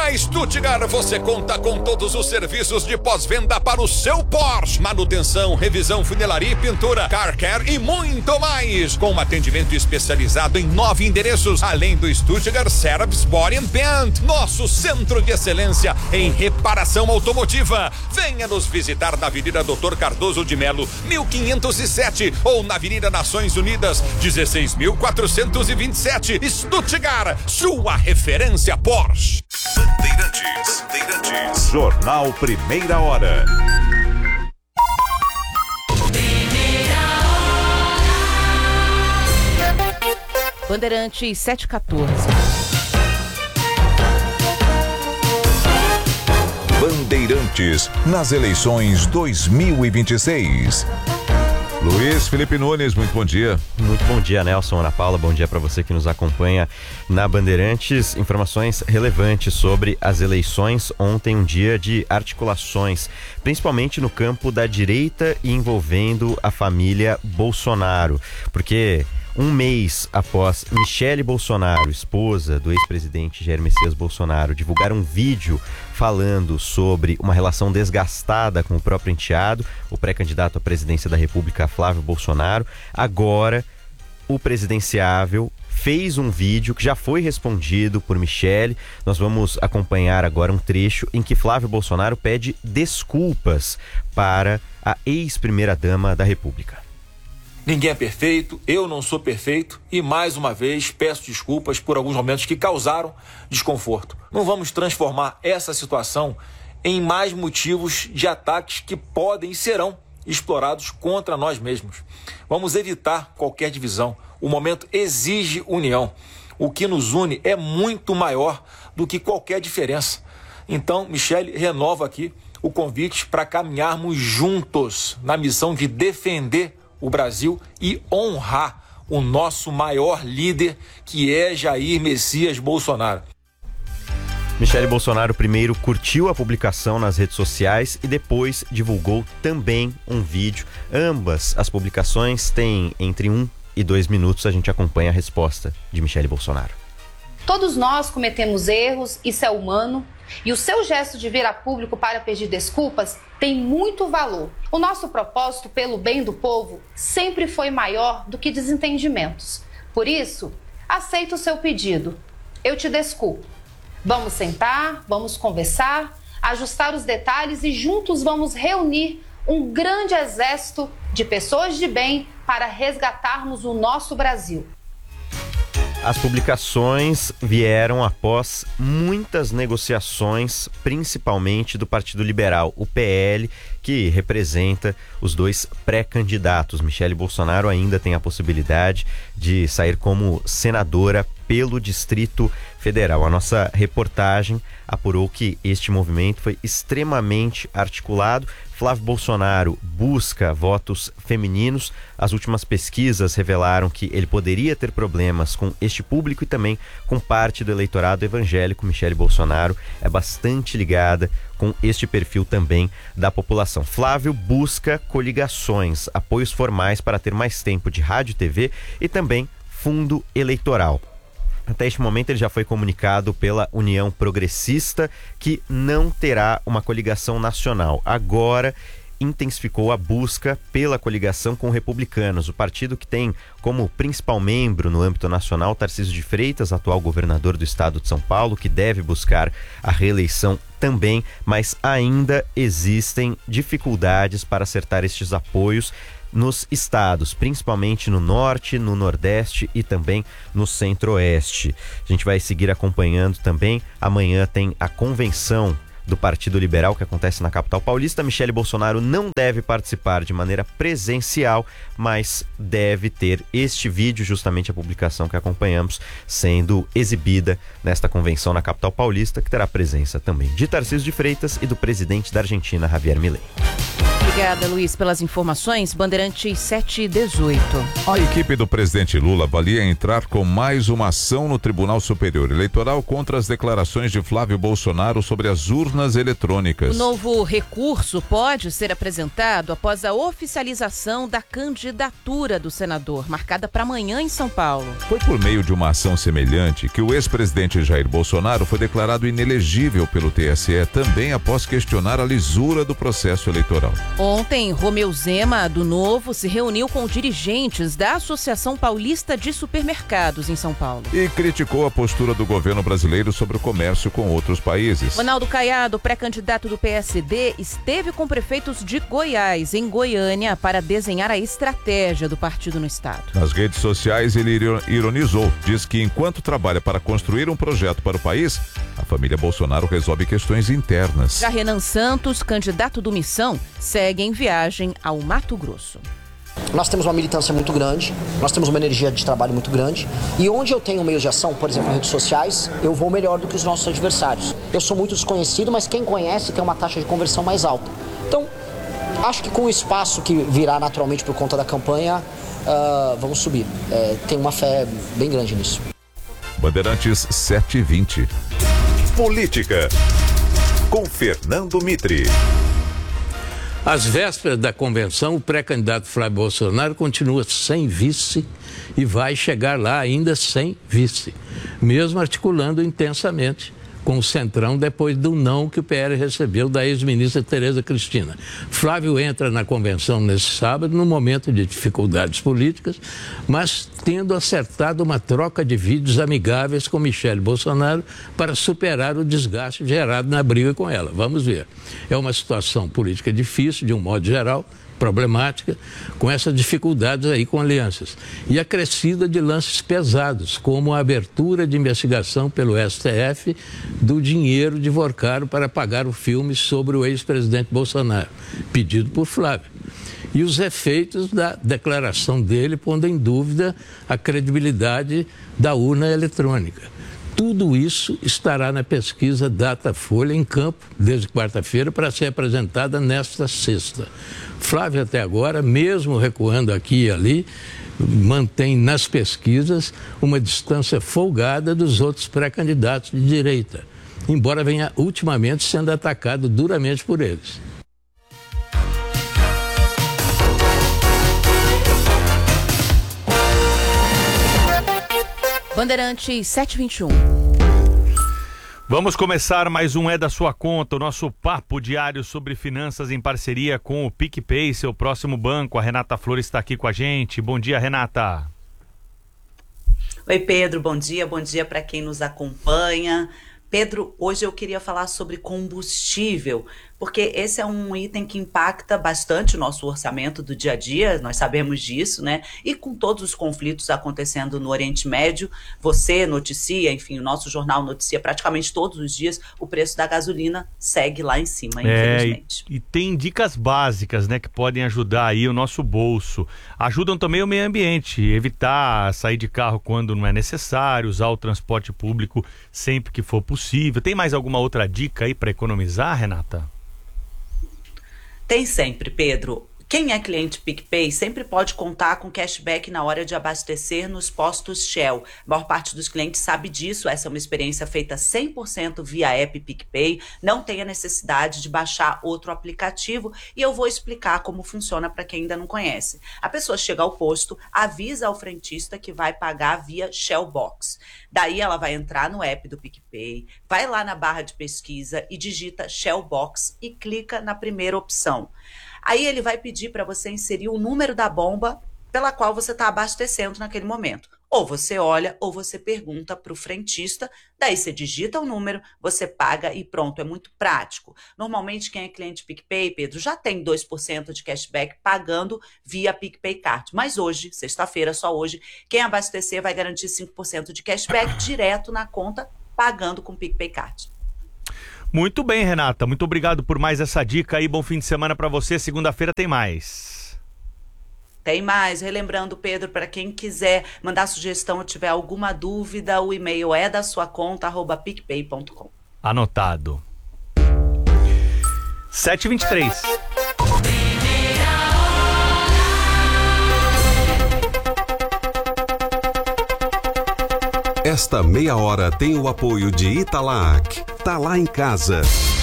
Na Stuttgart você conta com todos os serviços de pós-venda para o seu Porsche. Manutenção, revisão, funilaria e pintura, car care e muito mais. Com um atendimento especializado em 9 endereços, além do Stuttgart Service Body and Paint, nosso centro de excelência em reparação automotiva. Venha nos visitar na Avenida Dr. Cardoso de Melo, 1507, ou na Avenida Nações Unidas, 16.427, Stuttgart, sua referência Porsche. Bandeirantes. Jornal Primeira Hora. Bandeirantes 714. Bandeirantes nas eleições 2026. Luiz Felipe Nunes, muito bom dia. Muito bom dia, Nelson, Ana Paula, bom dia para você que nos acompanha na Bandeirantes. Informações relevantes sobre as eleições. Ontem, um dia de articulações, principalmente no campo da direita e envolvendo a família Bolsonaro, porque um mês após Michele Bolsonaro, esposa do ex-presidente Jair Messias Bolsonaro, divulgar um vídeo falando sobre uma relação desgastada com o próprio enteado, o pré-candidato à presidência da República, Flávio Bolsonaro, agora o presidenciável fez um vídeo que já foi respondido por Michele. Nós vamos acompanhar agora um trecho em que Flávio Bolsonaro pede desculpas para a ex-primeira-dama da República. Ninguém é perfeito, eu não sou perfeito e, mais uma vez, peço desculpas por alguns momentos que causaram desconforto. Não vamos transformar essa situação em mais motivos de ataques que podem e serão explorados contra nós mesmos. Vamos evitar qualquer divisão. O momento exige união. O que nos une é muito maior do que qualquer diferença. Então, Michele, renova aqui o convite para caminharmos juntos na missão de defender o Brasil e honrar o nosso maior líder, que é Jair Messias Bolsonaro. Michele Bolsonaro primeiro curtiu a publicação nas redes sociais e depois divulgou também um vídeo. Ambas as publicações têm entre 1 e 2 minutos. A gente acompanha a resposta de Michele Bolsonaro. Todos nós cometemos erros, isso é humano, e o seu gesto de vir a público para pedir desculpas tem muito valor. O nosso propósito pelo bem do povo sempre foi maior do que desentendimentos. Por isso, aceito o seu pedido. Eu te desculpo. Vamos sentar, vamos conversar, ajustar os detalhes e juntos vamos reunir um grande exército de pessoas de bem para resgatarmos o nosso Brasil. As publicações vieram após muitas negociações, principalmente do Partido Liberal, o PL, que representa os dois pré-candidatos. Michele Bolsonaro ainda tem a possibilidade de sair como senadora pelo Distrito Federal. A nossa reportagem apurou que este movimento foi extremamente articulado. Flávio Bolsonaro busca votos femininos. As últimas pesquisas revelaram que ele poderia ter problemas com este público e também com parte do eleitorado evangélico. Michele Bolsonaro é bastante ligada com este perfil também da população. Flávio busca coligações, apoios formais para ter mais tempo de rádio e TV e também fundo eleitoral. Até este momento ele já foi comunicado pela União Progressista que não terá uma coligação nacional. Agora intensificou a busca pela coligação com republicanos, o partido que tem como principal membro no âmbito nacional Tarcísio de Freitas, atual governador do estado de São Paulo, que deve buscar a reeleição também, mas ainda existem dificuldades para acertar estes apoios nos estados, principalmente no norte, no nordeste e também no centro-oeste. A gente vai seguir acompanhando também. Amanhã tem a convenção do Partido Liberal que acontece na capital paulista. Michele Bolsonaro não deve participar de maneira presencial, mas deve ter este vídeo, justamente a publicação que acompanhamos, sendo exibida nesta convenção na capital paulista, que terá presença também de Tarcísio de Freitas e do presidente da Argentina, Javier Milei. Obrigada, Luiz, pelas informações. Bandeirantes 718. A equipe do presidente Lula avalia entrar com mais uma ação no Tribunal Superior Eleitoral contra as declarações de Flávio Bolsonaro sobre as urnas eletrônicas. O novo recurso pode ser apresentado após a oficialização da candidatura do senador, marcada para amanhã em São Paulo. Foi por meio de uma ação semelhante que o ex-presidente Jair Bolsonaro foi declarado inelegível pelo TSE, também após questionar a lisura do processo eleitoral. Ontem, Romeu Zema, do Novo, se reuniu com dirigentes da Associação Paulista de Supermercados em São Paulo. E criticou a postura do governo brasileiro sobre o comércio com outros países. Ronaldo Caiado, pré-candidato do PSD, esteve com prefeitos de Goiás, em Goiânia, para desenhar a estratégia do partido no estado. Nas redes sociais, ele ironizou. Diz que enquanto trabalha para construir um projeto para o país, a família Bolsonaro resolve questões internas. Já Renan Santos, candidato do Missão, segue em viagem ao Mato Grosso. Nós temos uma militância muito grande, nós temos uma energia de trabalho muito grande e onde eu tenho meios de ação, por exemplo, redes sociais, eu vou melhor do que os nossos adversários. Eu sou muito desconhecido, mas quem conhece tem uma taxa de conversão mais alta. Então, acho que com o espaço que virá naturalmente por conta da campanha, vamos subir. Tenho uma fé bem grande nisso. Bandeirantes 720. Política, com Fernando Mitre. Às vésperas da convenção, o pré-candidato Flávio Bolsonaro continua sem vice e vai chegar lá ainda sem vice, mesmo articulando intensamente com o Centrão depois do não que o PL recebeu da ex-ministra Tereza Cristina. Flávio entra na convenção nesse sábado, num momento de dificuldades políticas, mas tendo acertado uma troca de vídeos amigáveis com Michele Bolsonaro para superar o desgaste gerado na briga com ela. Vamos ver. É uma situação política difícil, de um modo geral, problemática, com essas dificuldades aí com alianças. E a crescida de lances pesados, como a abertura de investigação pelo STF do dinheiro de Vorcaro para pagar o filme sobre o ex-presidente Bolsonaro, pedido por Flávio. E os efeitos da declaração dele pondo em dúvida a credibilidade da urna eletrônica. Tudo isso estará na pesquisa Datafolha em campo desde quarta-feira para ser apresentada nesta sexta. Flávio, até agora, mesmo recuando aqui e ali, mantém nas pesquisas uma distância folgada dos outros pré-candidatos de direita, embora venha ultimamente sendo atacado duramente por eles. Bandeirantes 721. Vamos começar mais um É da Sua Conta, o nosso papo diário sobre finanças em parceria com o PicPay, seu próximo banco. A Renata Flores está aqui com a gente. Bom dia, Renata. Oi, Pedro, bom dia para quem nos acompanha. Pedro, hoje eu queria falar sobre combustível, porque esse é um item que impacta bastante o nosso orçamento do dia a dia, nós sabemos disso, né? E com todos os conflitos acontecendo no Oriente Médio, você noticia, enfim, o nosso jornal noticia praticamente todos os dias, o preço da gasolina segue lá em cima, infelizmente. E tem dicas básicas, né, que podem ajudar aí o nosso bolso. Ajudam também o meio ambiente, evitar sair de carro quando não é necessário, usar o transporte público sempre que for possível. Tem mais alguma outra dica aí para economizar, Renata? Tem sempre, Pedro. Quem é cliente PicPay sempre pode contar com cashback na hora de abastecer nos postos Shell. A maior parte dos clientes sabe disso, essa é uma experiência feita 100% via app PicPay, não tem a necessidade de baixar outro aplicativo e eu vou explicar como funciona para quem ainda não conhece. A pessoa chega ao posto, avisa ao frentista que vai pagar via Shell Box. Daí ela vai entrar no app do PicPay, vai lá na barra de pesquisa e digita Shell Box e clica na primeira opção. Aí ele vai pedir para você inserir o número da bomba pela qual você está abastecendo naquele momento. Ou você olha ou você pergunta para o frentista, daí você digita o número, você paga e pronto, é muito prático. Normalmente quem é cliente PicPay, Pedro, já tem 2% de cashback pagando via PicPay Card. Mas hoje, sexta-feira, só hoje, quem abastecer vai garantir 5% de cashback direto na conta, pagando com PicPay Card. Muito bem, Renata. Muito obrigado por mais essa dica aí. Bom fim de semana para você. Segunda-feira tem mais. Tem mais. Relembrando, Pedro, para quem quiser mandar sugestão ou tiver alguma dúvida, o e-mail é da sua conta, @picpay.com. Anotado. 7h23. Esta meia hora tem o apoio de Italac. Tá lá em casa.